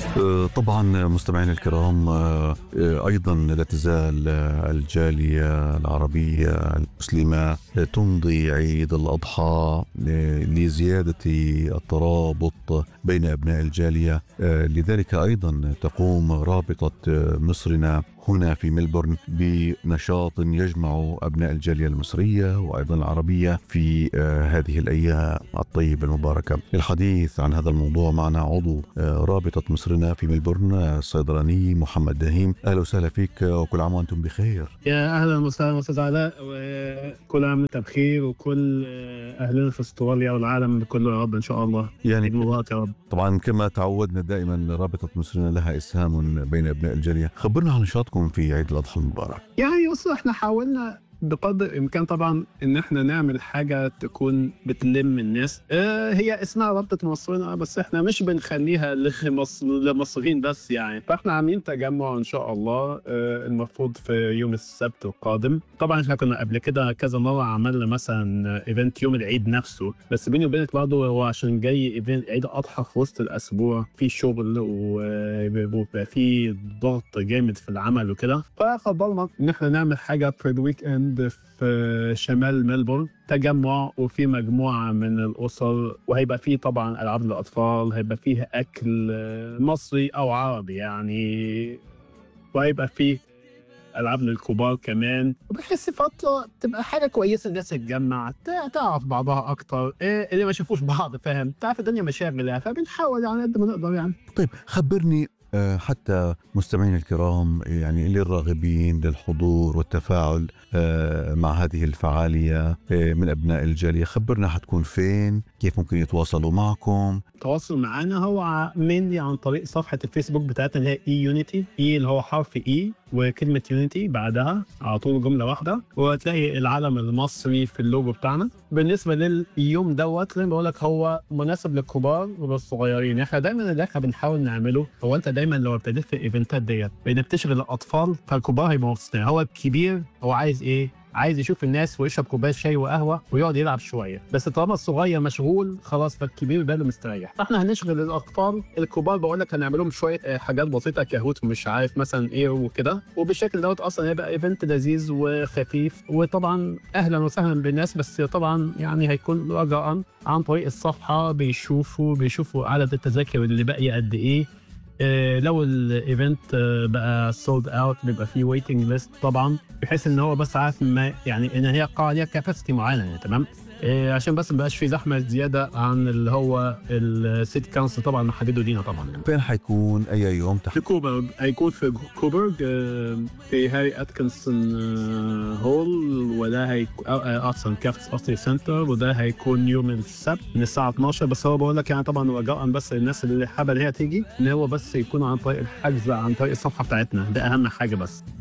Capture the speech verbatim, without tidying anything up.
آه، طبعا مستمعينا الكرام، آه، آه، أيضا لا تزال آه، الجالية العربية المسلمة آه، تمضي عيد الأضحى آه، لزيادة الترابط بين أبناء الجالية. آه، لذلك أيضا تقوم رابطة آه، مصرنا هنا في ملبورن بنشاط يجمع أبناء الجالية المصرية وأيضا العربية في آه، هذه الأيام الطيبة المباركة. للحديث عن هذا الموضوع معنا عضو آه، رابطة مصرنا في ملبورن، آه، الصيدلاني محمد دهيم. أهلا وسهلا فيك، آه، وكل عام وأنتم بخير. يا اهلا وسهلا استاذ علاء، وكل عام وانت بخير، وكل اهلنا في استراليا والعالم كله يا رب ان شاء الله. يعني عيد مبارك يا رب. طبعا كما تعودنا دائما رابطة مصرنا لها إسهام بين أبناء الجالية. خبرنا عن نشاطكم في عيد الأضحى المبارك. يعني بص، احنا حاولنا بقدر الامكان طبعا ان احنا نعمل حاجه تكون بتلم الناس. اه هي اسمها رابطه مصرنا، بس احنا مش بنخليها لمصر لمصريين بس يعني. فاحنا عاملين تجمع ان شاء الله اه المفروض في يوم السبت القادم. طبعا احنا كنا قبل كده كذا مره عملنا مثلا ايفنت يوم العيد نفسه، بس بيني وبينك برضه هو عشان جاي ايفنت عيد اضحى في وسط الاسبوع، في شغل وبيبقى في ضغط جامد في العمل وكده، فقررنا ان احنا نعمل حاجه في الويك اند في شمال ملبورن، تجمع وفي مجموعة من الأسر، وهيبقى فيه طبعا ألعاب للأطفال، هيبقى فيه أكل مصري أو عربي يعني، وهيبقى فيه ألعاب للكبار كمان. وبحس فترة تبقى حاجة كويسة، الناس تتجمع تعرف بعضها أكتر، إيه اللي ما يشوفوش بعض، فاهم؟ تعرف الدنيا مشاغل يعني، فبنحاول يعني قد ما نقدر يعني. طيب خبرني آه، حتى مستمعين الكرام، يعني للراغبين للحضور والتفاعل آه، مع هذه الفعالية آه، من أبناء الجالية، خبرنا حتكون فين، كيف ممكن يتواصلوا معكم؟ التواصل معنا هو mainly عن طريق صفحة الفيسبوك بتاعتنا اللي هي اي يونيتي، اي اللي هو حرف اي وكلمة يونيتي بعدها على طول جملة واحدة، وهتلاقي العلم المصري في اللوجو بتاعنا. بالنسبة لليوم دوت زي ما بقول لك هو مناسب للكبار وللصغيرين. احنا دايما اللي احنا بنحاول نعمله هو انت دايما لو ابتديت في الايفنتات ديت بان بتشغل الاطفال، فالكبار هيبقوا مبسوطين. هو الكبير هو عايز ايه؟ عايز يشوف الناس ويشرب كوبايه شاي وقهوه ويقعد يلعب شويه، بس طالما الصغير مشغول خلاص فالكبير باله مستريح. فاحنا هنشغل الاطفال، الكبار بقول لك هنعمل لهم شويه حاجات بسيطه كهوت ومش عارف مثلا ايه وكده، وبالشكل دوت اصلا هيبقى ايفنت لذيذ وخفيف. وطبعا اهلا وسهلا بالناس، بس طبعا يعني هيكون رجاء عن طريق الصفحه بيشوفوا بيشوفوا عدد التذاكر اللي باقيه قد ايه. إيه لو الايفنت بقى سولد اوت بيبقى فيه ويتنج ليست طبعا، بحيث ان هو بس عارف ما يعني ان هي قاعه ليها كاباسيتي معينه يعني. تمام. إيه عشان بس ما بقاش في زحمه زياده عن اللي هو السيتي كونسل طبعا محدده لينا طبعا يعني. فين حيكون أي يوم تحت؟ في كوبرغ، هيكون في كوبرغ في هاري اتكنسون هول، وده هيكون ارتس اند كرافتس اوستري سنتر، وده هيكون يوم السبت من الساعه اتناشر. بس هو بقول لك يعني طبعا رجاء بس للناس اللي حابه ان هي تيجي ان هو بس يكون عن طريق الحجز عن طريق الصفحه بتاعتنا، ده اهم حاجه بس.